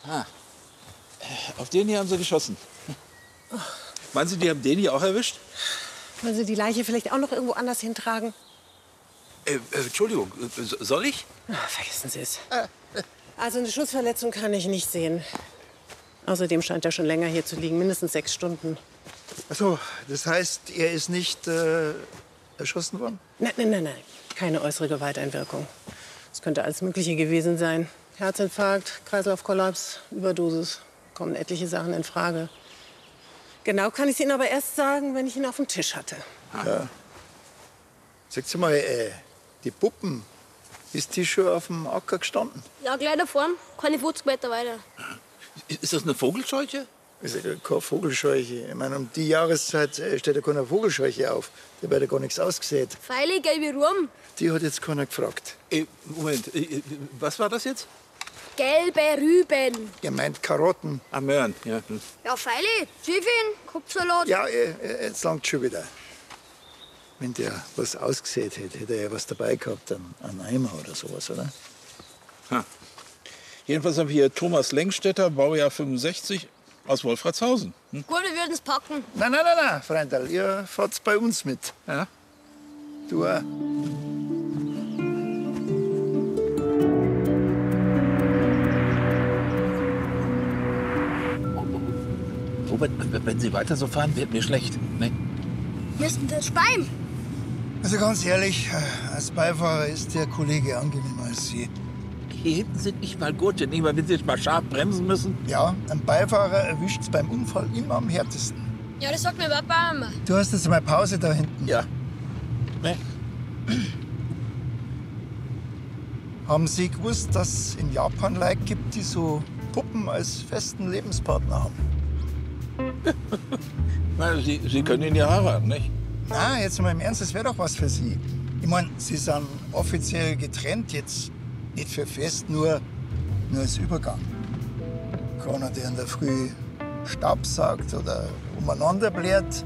Ah. Auf den hier haben sie geschossen. Meinen Sie, die haben den hier auch erwischt? Wollen Sie die Leiche vielleicht auch noch irgendwo anders hintragen? Entschuldigung, soll ich? Ach, vergessen Sie es. Also eine Schussverletzung kann ich nicht sehen. Außerdem scheint er schon länger hier zu liegen, mindestens 6 Stunden. Ach so, das heißt, er ist nicht erschossen worden? Nein. Keine äußere Gewalteinwirkung. Es könnte alles Mögliche gewesen sein. Herzinfarkt, Kreislaufkollaps, Überdosis. Kommen etliche Sachen in Frage. Genau kann ich es Ihnen aber erst sagen, wenn ich ihn auf dem Tisch hatte. Ja. Sagt Sie mal, die Puppen, ist die schon auf dem Acker gestanden? Ja, gleich da vorne, keine 50 Meter weiter. Ist das eine Vogelscheuche? Also keine Vogelscheuche. Ich meine, um die Jahreszeit steht ja keine Vogelscheuche auf. Da wird ja gar nichts ausgesät. Feile, gelbe Ruhm. Die hat jetzt keiner gefragt. Moment, was war das jetzt? Gelbe Rüben. Ihr meint Karotten. Ah, Möhren, ja. Ja, Feile, Zwiebeln, Kopfsalat. Ja, jetzt langt schon wieder. Wenn der was ausgesät hätte, hätte er ja was dabei gehabt, einen Eimer oder sowas, oder? Ha. Jedenfalls haben wir hier Thomas Lengstetter, Baujahr 65, aus Wolfratshausen. Gut, wir würden es packen. Nein, Freundl, ihr fahrt bei uns mit. Ja? Du auch. Robert, wenn Sie weiter so fahren, wird mir schlecht. Ne? Müssen das Speim. Also ganz ehrlich, als Beifahrer ist der Kollege angenehmer als Sie. Hier hinten sind nicht mal Gurte, nicht mal, wenn Sie jetzt mal scharf bremsen müssen. Ja, ein Beifahrer erwischt's beim Unfall immer am härtesten. Ja, das sagt mir Papa immer. Du hast jetzt mal Pause da hinten. Ja. Ne? Haben Sie gewusst, dass es in Japan Leute gibt, die so Puppen als festen Lebenspartner haben? Na, Sie können ihn ja heiraten, nicht? Na, jetzt mal im Ernst, das wäre doch was für Sie. Ich meine, Sie sind offiziell getrennt, jetzt nicht für fest, nur als Übergang. Keiner, der in der Früh Staub saugt oder umeinander bläht,